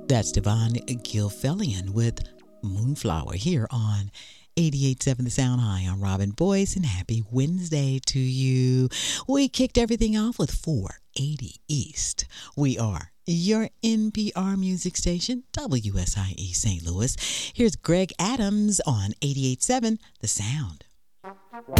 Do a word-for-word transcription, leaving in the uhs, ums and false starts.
That's Devon Gilfillian with Moonflower here on eighty-eight point seven The Sound. Hi, I'm Robin Boyce, and happy Wednesday to you. We kicked everything off with four eighty East. We are your N P R music station, W S I E Saint Louis. Here's Greg Adams on eighty-eight point seven The Sound.